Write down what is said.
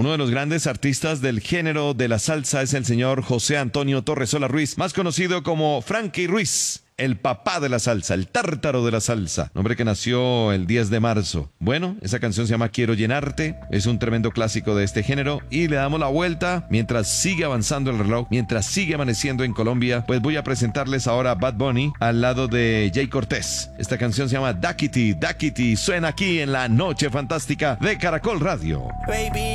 Uno de los grandes artistas del género de la salsa es el señor José Antonio Torresola Ruiz, más conocido como Frankie Ruiz. El papá de la salsa, el tártaro de la salsa, nombre que nació el 10 de marzo. Bueno, esa canción se llama Quiero Llenarte, es un tremendo clásico de este género y le damos la vuelta mientras sigue avanzando el reloj, mientras sigue amaneciendo en Colombia, pues voy a presentarles ahora a Bad Bunny al lado de Jay Cortés. Esta canción se llama Daquiti, Daquiti, suena aquí en la Noche Fantástica de Caracol Radio. Baby.